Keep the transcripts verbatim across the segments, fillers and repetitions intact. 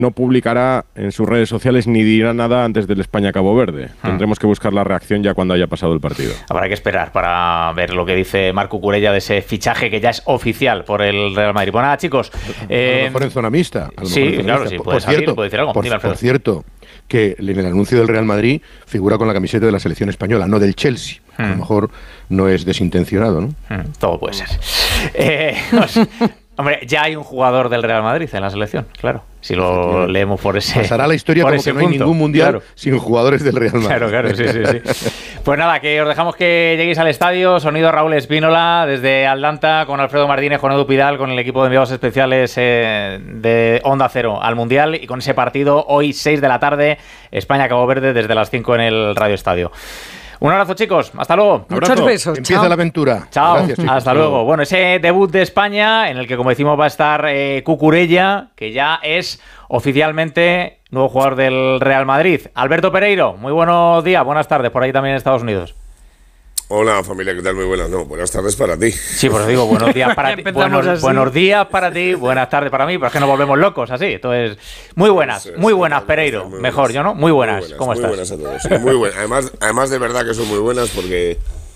no publicará en sus redes sociales ni dirá nada antes del España-Cabo Verde. Hmm. Tendremos que buscar la reacción ya cuando haya pasado el partido. Habrá que esperar para ver lo que dice Marc Cucurella de ese fichaje que ya es oficial por el Real Madrid. Bueno, nada, chicos. Eh, a lo mejor en zona mixta. A lo sí, mejor en zona claro, mixta. sí, por, puede por salir, cierto, puede decir algo. Por, por cierto, que en el anuncio del Real Madrid figura con la camiseta de la selección española, no del Chelsea. Hmm. A lo mejor no es desintencionado, ¿no? Hmm, todo puede ser. Eh, pues, hombre, ya hay un jugador del Real Madrid en la selección, claro. Si lo leemos por ese pasará la historia como que no punto. Hay ningún mundial claro. sin jugadores del Real Madrid. Claro, claro, sí, sí, sí. Pues nada, que os dejamos que lleguéis al estadio. Sonido Raúl Espínola desde Atlanta con Alfredo Martínez, con Edu Pidal, con el equipo de enviados especiales eh, de Onda Cero al Mundial y con ese partido hoy seis de la tarde, España-Cabo Verde desde las cinco en el Radio Estadio. Un abrazo, chicos. Hasta luego. Muchos besos. Empieza Chao. la aventura. Chao. Gracias, chicos. Hasta luego. Bueno, ese debut de España, en el que, como decimos, va a estar eh, Cucurella, que ya es oficialmente nuevo jugador del Real Madrid. Alberto Pereiro, muy buenos días, buenas tardes, por ahí también en Estados Unidos. Hola, familia, ¿qué tal? Muy buenas. No, buenas tardes para ti. Sí, pues digo, buenos días para ti. Buenos, buenos días para ti, buenas tardes para mí, pero es que nos volvemos locos así. Entonces, muy buenas, sí, muy buenas, Pereiro. Muy Mejor, buenas. Yo no, muy buenas. Muy buenas ¿Cómo muy estás? Buenas a todos. Sí, muy buenas. Además, además, de verdad que son muy buenas porque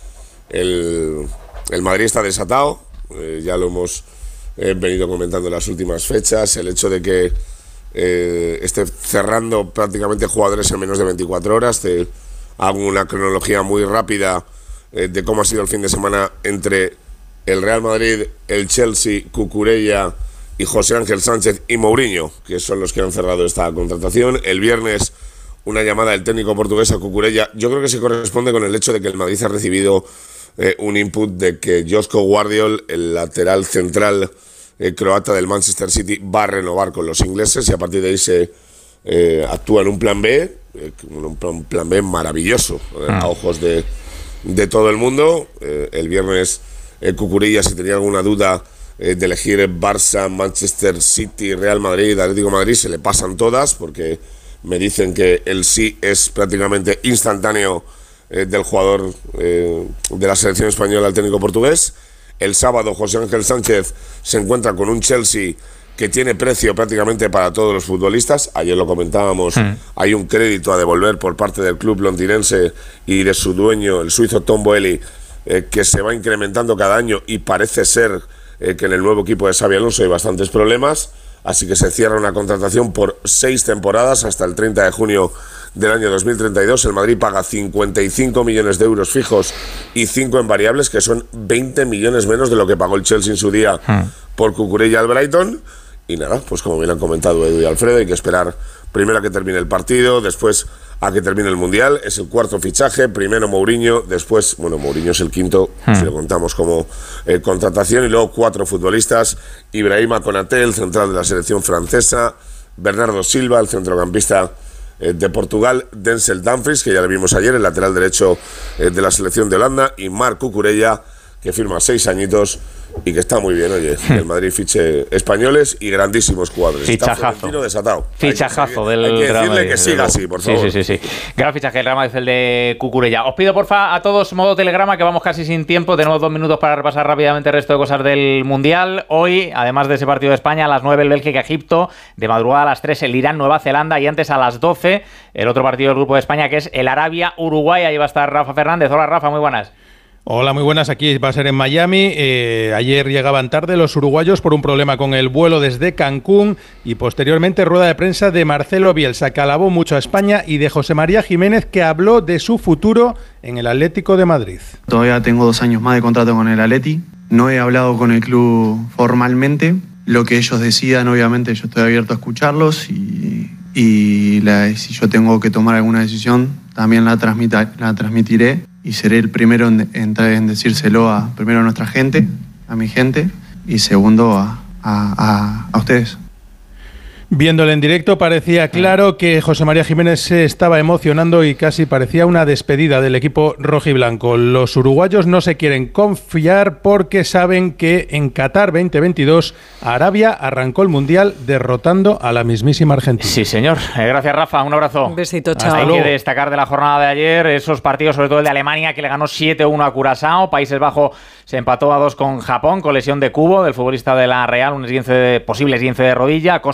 el, el Madrid está desatado. Eh, ya lo hemos eh, venido comentando en las últimas fechas. El hecho de que eh, esté cerrando prácticamente jugadores en menos de veinticuatro horas. Te hago una cronología muy rápida de cómo ha sido el fin de semana entre el Real Madrid, el Chelsea, Cucurella y José Ángel Sánchez y Mourinho, que son los que han cerrado esta contratación. El viernes, una llamada del técnico portugués a Cucurella. Yo creo que se corresponde con el hecho de que el Madrid ha recibido eh, un input de que Josko Gvardiol, el lateral central eh, croata del Manchester City, va a renovar con los ingleses y a partir de ahí se eh, actúa en un plan B, eh, un, plan, un plan B maravilloso eh, a ojos de de todo el mundo. Eh, el viernes eh, Cucurella, si tenía alguna duda eh, de elegir Barça, Manchester City, Real Madrid, Atlético de Madrid, se le pasan todas porque me dicen que el sí es prácticamente instantáneo eh, del jugador eh, de la selección española al técnico portugués. El sábado José Ángel Sánchez se encuentra con un Chelsea que tiene precio prácticamente para todos los futbolistas. Ayer lo comentábamos, mm. hay un crédito a devolver por parte del club londinense y de su dueño, el suizo Tom Boehly, eh, que se va incrementando cada año y parece ser eh, que en el nuevo equipo de Xabi Alonso hay bastantes problemas, así que se cierra una contratación por seis temporadas hasta el treinta de junio del año dos mil treinta y dos. El Madrid paga cincuenta y cinco millones de euros fijos y cinco en variables, que son veinte millones menos de lo que pagó el Chelsea en su día mm. por Cucurella al Brighton. Y nada, pues como bien han comentado Edu y Alfredo, hay que esperar primero a que termine el partido, después a que termine el Mundial. Es el cuarto fichaje, primero Mourinho, después, bueno, Mourinho es el quinto, hmm. si lo contamos como eh, contratación, y luego cuatro futbolistas: Ibrahima Konaté, el central de la selección francesa; Bernardo Silva, el centrocampista eh, de Portugal; Denzel Dumfries, que ya lo vimos ayer, el lateral derecho eh, de la selección de Holanda; y Marc Cucurella, que firma seis añitos y que está muy bien, oye, el Madrid fiche españoles y grandísimos jugadores. Fichajazo. Está desatado. Fichajazo hay que, del hay que decirle Madrid, que siga así, por favor. Sí, sí, sí, sí. Gran fichaje el Real Madrid, el de Cucurella. Os pido, porfa, a todos modo telegrama, que vamos casi sin tiempo. Tenemos dos minutos para repasar rápidamente el resto de cosas del Mundial. Hoy, además de ese partido de España, a las nueve el Bélgica-Egipto, de madrugada a las tres el Irán-Nueva Zelanda y antes a las doce el otro partido del grupo de España, que es el Arabia-Uruguay. Ahí va a estar Rafa Fernández. Hola, Rafa, muy buenas. Hola, muy buenas. Aquí va a ser en Miami. Eh, ayer llegaban tarde los uruguayos por un problema con el vuelo desde Cancún y posteriormente rueda de prensa de Marcelo Bielsa, que alabó mucho a España, y de José María Jiménez, que habló de su futuro en el Atlético de Madrid. Todavía tengo dos años más de contrato con el Atleti. No he hablado con el club formalmente. Lo que ellos decidan, obviamente, yo estoy abierto a escucharlos y, y la, si yo tengo que tomar alguna decisión, también la, transmita, la transmitiré. Y seré el primero en, en, en decírselo a, primero a nuestra gente, a mi gente, y segundo a, a, a, a ustedes. Viéndole en directo parecía claro que José María Jiménez se estaba emocionando y casi parecía una despedida del equipo rojiblanco. Los uruguayos no se quieren confiar porque saben que en Qatar veinte veintidós Arabia arrancó el Mundial derrotando a la mismísima Argentina. Sí, señor. Eh, gracias, Rafa. Un abrazo. Un besito, chao. Hay que destacar de la jornada de ayer esos partidos, sobre todo el de Alemania, que le ganó siete uno a Curazao. Países Bajos se empató a dos con Japón, con lesión de Cubo, del futbolista de la Real, un esguince de, posible esguince de rodilla. Costa de Marfil le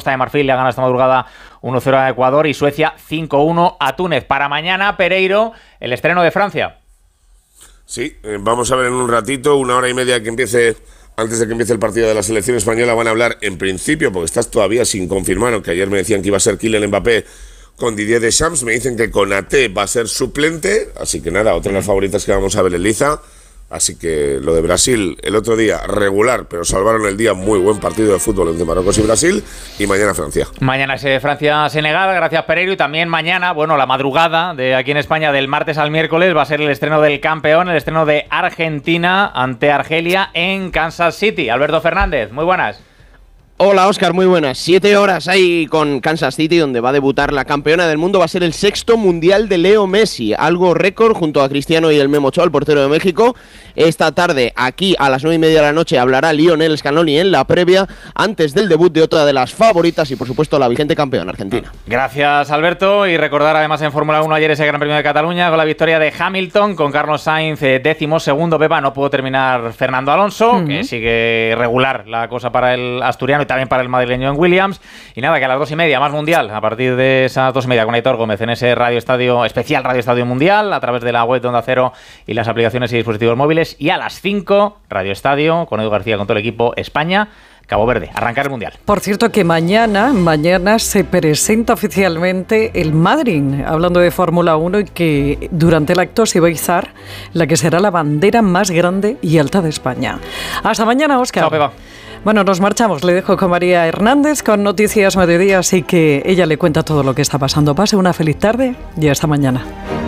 Argelia gana esta madrugada uno cero a Ecuador y Suecia cinco uno a Túnez. Para mañana, Pereiro, el estreno de Francia. Sí, eh, vamos a ver en un ratito, una hora y media que empiece, antes de que empiece el partido de la selección española, van a hablar en principio, porque estás todavía sin confirmar, aunque ayer me decían que iba a ser Kylian Mbappé con Didier Deschamps, me dicen que Konaté va a ser suplente, así que nada, otra de las favoritas que vamos a ver en liza. Así que lo de Brasil el otro día regular, pero salvaron el día, muy buen partido de fútbol entre Marruecos y Brasil, y mañana Francia. Mañana es Francia-Senegal, gracias Pereiro, y también mañana, bueno, la madrugada de aquí en España del martes al miércoles va a ser el estreno del campeón, el estreno de Argentina ante Argelia en Kansas City. Alberto Fernández, muy buenas. Hola Óscar, muy buenas. Siete horas ahí con Kansas City, donde va a debutar la campeona del mundo. Va a ser el sexto mundial de Leo Messi, algo récord junto a Cristiano y el Memo Ochoa, el portero de México. Esta tarde, aquí a las nueve y media de la noche, hablará Lionel Scaloni en la previa, antes del debut de otra de las favoritas y por supuesto la vigente campeona argentina. Gracias Alberto, y recordar además en Fórmula uno ayer ese Gran Premio de Cataluña con la victoria de Hamilton, con Carlos Sainz eh, décimo segundo. Pepa, no pudo terminar Fernando Alonso, uh-huh. que sigue regular la cosa para el asturiano y también para el madrileño en Williams. Y nada, que a las dos y media más mundial, a partir de esas dos y media con Aitor Gómez en ese Radio Estadio, especial Radio Estadio Mundial, a través de la web de Onda Cero y las aplicaciones y dispositivos móviles. Y a las cinco, Radio Estadio, con Edu García, con todo el equipo, España, Cabo Verde, arrancar el Mundial. Por cierto que mañana, mañana se presenta oficialmente el Madryn, hablando de Fórmula uno, y que durante el acto se va a izar la que será la bandera más grande y alta de España. Hasta mañana, Óscar. Chao, Pepa. Bueno, nos marchamos. Le dejo con María Hernández con Noticias Mediodía, así que ella le cuenta todo lo que está pasando. Pase una feliz tarde y hasta mañana.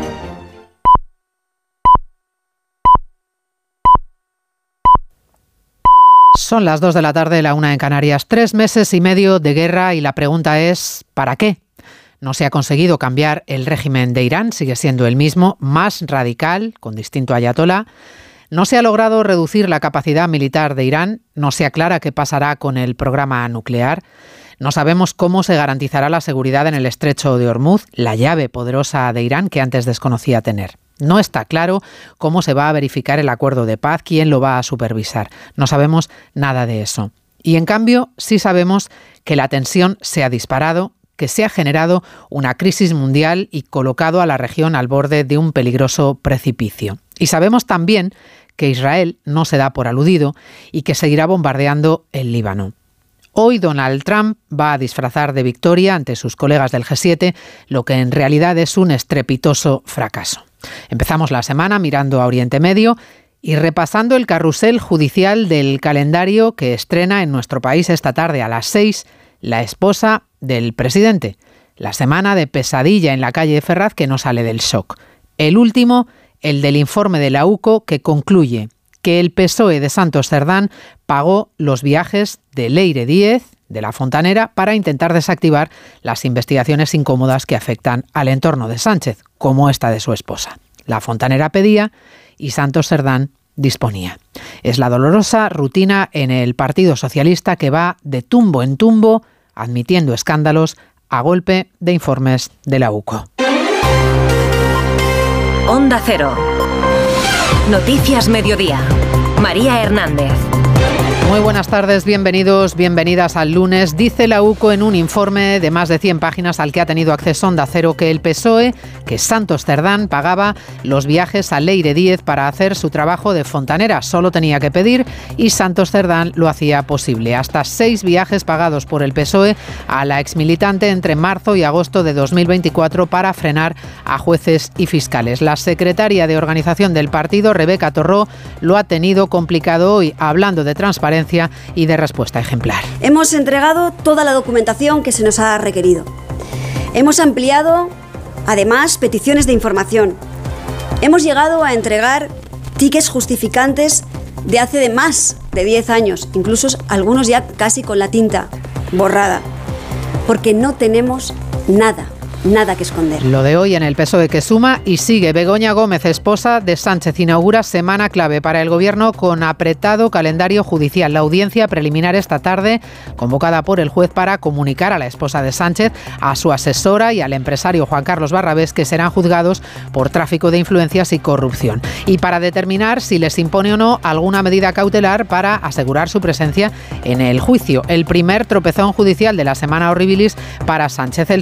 Son las dos de la tarde, la una en Canarias. Tres meses y medio de guerra y la pregunta es ¿para qué? No se ha conseguido cambiar el régimen de Irán, sigue siendo el mismo, más radical, con distinto ayatolá. No se ha logrado reducir la capacidad militar de Irán, no se aclara qué pasará con el programa nuclear. No sabemos cómo se garantizará la seguridad en el estrecho de Hormuz, la llave poderosa de Irán que antes desconocía tener. No está claro cómo se va a verificar el acuerdo de paz, quién lo va a supervisar. No sabemos nada de eso. Y en cambio, sí sabemos que la tensión se ha disparado, que se ha generado una crisis mundial y colocado a la región al borde de un peligroso precipicio. Y sabemos también que Israel no se da por aludido y que seguirá bombardeando el Líbano. Hoy Donald Trump va a disfrazar de victoria ante sus colegas del G siete lo que en realidad es un estrepitoso fracaso. Empezamos la semana mirando a Oriente Medio y repasando el carrusel judicial del calendario que estrena en nuestro país esta tarde a las seis la esposa del presidente. La semana de pesadilla en la calle de Ferraz que no sale del shock. El último, el del informe de la U C O que concluye que el P S O E de Santos Cerdán pagó los viajes de Leire Díez, de la Fontanera, para intentar desactivar las investigaciones incómodas que afectan al entorno de Sánchez, como esta de su esposa. La Fontanera pedía y Santos Cerdán disponía. Es la dolorosa rutina en el Partido Socialista que va de tumbo en tumbo, admitiendo escándalos a golpe de informes de la U C O. Onda Cero. Noticias Mediodía. María Hernández. Muy buenas tardes, bienvenidos, bienvenidas al lunes. Dice la U C O en un informe de más de cien páginas al que ha tenido acceso Onda Cero que el P S O E, que Santos Cerdán pagaba los viajes a Leire Díez para hacer su trabajo de fontanera. Solo tenía que pedir y Santos Cerdán lo hacía posible. Hasta seis viajes pagados por el P S O E a la exmilitante entre marzo y agosto de dos mil veinticuatro para frenar a jueces y fiscales. La secretaria de organización del partido, Rebeca Torró, lo ha tenido complicado hoy, hablando de transparencia y de respuesta ejemplar. Hemos entregado toda la documentación que se nos ha requerido. Hemos ampliado, además, peticiones de información. Hemos llegado a entregar tickets justificantes de hace de más de diez años, incluso algunos ya casi con la tinta borrada, porque no tenemos nada, nada que esconder. Lo de hoy en el P S O E que suma y sigue. Begoña Gómez, esposa de Sánchez, inaugura semana clave para el Gobierno con apretado calendario judicial. La audiencia preliminar esta tarde, convocada por el juez para comunicar a la esposa de Sánchez, a su asesora y al empresario Juan Carlos Barrabés, que serán juzgados por tráfico de influencias y corrupción. Y para determinar si les impone o no alguna medida cautelar para asegurar su presencia en el juicio. El primer tropezón judicial de la semana horribilis para Sánchez. El